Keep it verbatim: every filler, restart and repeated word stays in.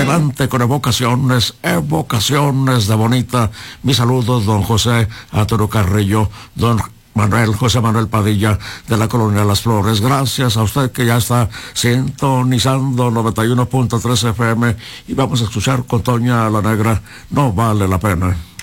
adelante con evocaciones, evocaciones de bonita. Mis saludos, don José Arturo Carrillo, don Manuel, José Manuel Padilla, de la Colonia Las Flores. Gracias a usted que ya está sintonizando noventa y uno punto tres F M, y vamos a escuchar con Toña la Negra, No Vale la Pena.